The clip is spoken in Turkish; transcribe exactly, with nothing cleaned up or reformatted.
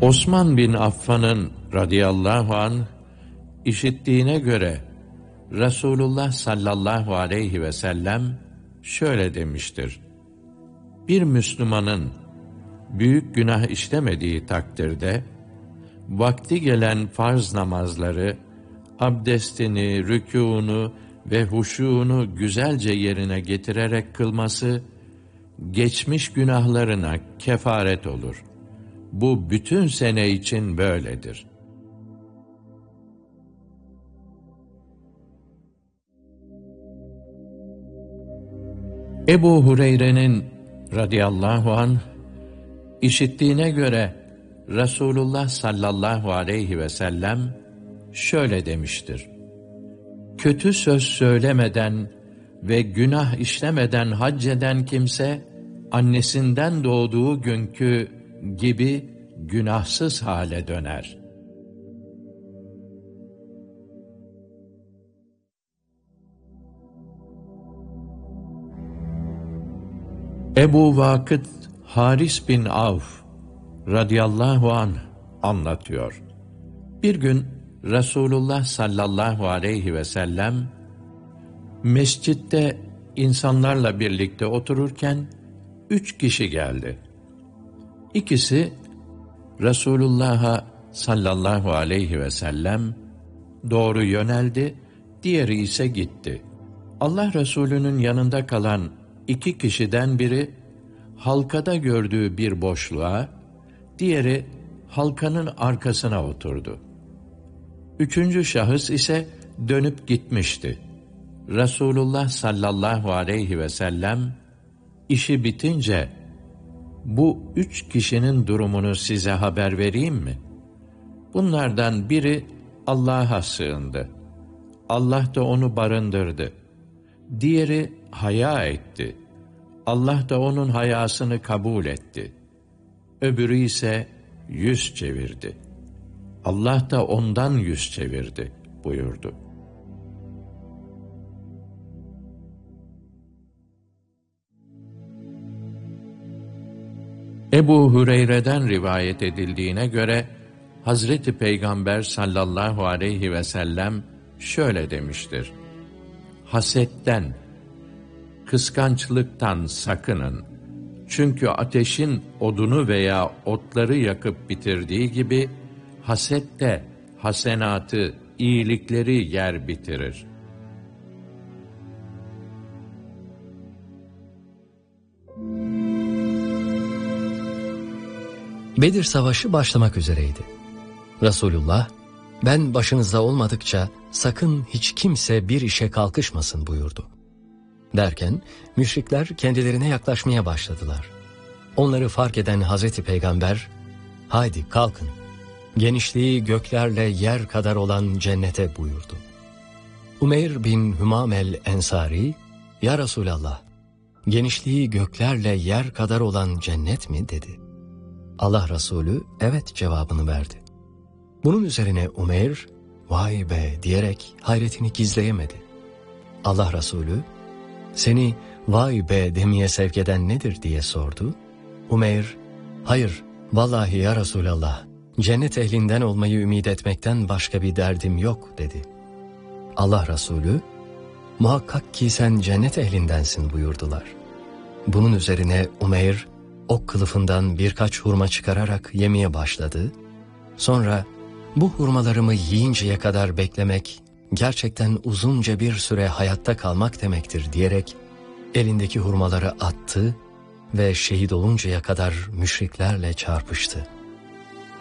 Osman bin Affan'ın radıyallahu anh işittiğine göre Resulullah sallallahu aleyhi ve sellem şöyle demiştir: Bir Müslümanın büyük günah işlemediği takdirde vakti gelen farz namazları, abdestini, rükûnu ve huşûnu güzelce yerine getirerek kılması geçmiş günahlarına kefaret olur. Bu bütün sene için böyledir. Ebu Hureyre'nin radıyallahu anh işittiğine göre Resulullah sallallahu aleyhi ve sellem şöyle demiştir: Kötü söz söylemeden ve günah işlemeden hac eden kimse, annesinden doğduğu günkü gibi günahsız hale döner. Ebu Vakıd Haris bin Avf radıyallahu anh anlatıyor. Bir gün Resulullah sallallahu aleyhi ve sellem mescitte insanlarla birlikte otururken üç kişi geldi. İkisi Resulullah'a sallallahu aleyhi ve sellem doğru yöneldi, diğeri ise gitti. Allah Resulü'nün yanında kalan iki kişiden biri halkada gördüğü bir boşluğa, diğeri halkanın arkasına oturdu. Üçüncü şahıs ise dönüp gitmişti. Resulullah sallallahu aleyhi ve sellem işi bitince, bu üç kişinin durumunu size haber vereyim mi? Bunlardan biri Allah'a sığındı. Allah da onu barındırdı. Diğeri haya etti. Allah da onun hayasını kabul etti. Öbürü ise yüz çevirdi. Allah da ondan yüz çevirdi buyurdu. Ebu Hureyre'den rivayet edildiğine göre Hazreti Peygamber sallallahu aleyhi ve sellem şöyle demiştir: Hasetten, kıskançlıktan sakının. Çünkü ateşin odunu veya otları yakıp bitirdiği gibi, haset de hasenatı, iyilikleri yer bitirir. Bedir Savaşı başlamak üzereydi. Resulullah, ben başınızda olmadıkça sakın hiç kimse bir işe kalkışmasın buyurdu. Derken müşrikler kendilerine yaklaşmaya başladılar. Onları fark eden Hazreti Peygamber, haydi kalkın, genişliği göklerle yer kadar olan cennete buyurdu. Umeyr bin Hümamel Ensari, ya Resulallah, genişliği göklerle yer kadar olan cennet mi dedi. Allah Resulü evet cevabını verdi. Bunun üzerine Umeyr, vay be diyerek hayretini gizleyemedi. Allah Resulü, seni vay be demeye sevk eden nedir diye sordu. Umeyr, hayır vallahi ya Resulallah, cennet ehlinden olmayı ümit etmekten başka bir derdim yok dedi. Allah Resulü, muhakkak ki sen cennet ehlindensin buyurdular. Bunun üzerine Umeyr, ok kılıfından birkaç hurma çıkararak yemeye başladı. Sonra bu hurmalarımı yiyinceye kadar beklemek gerçekten uzunca bir süre hayatta kalmak demektir diyerek elindeki hurmaları attı ve şehit oluncaya kadar müşriklerle çarpıştı.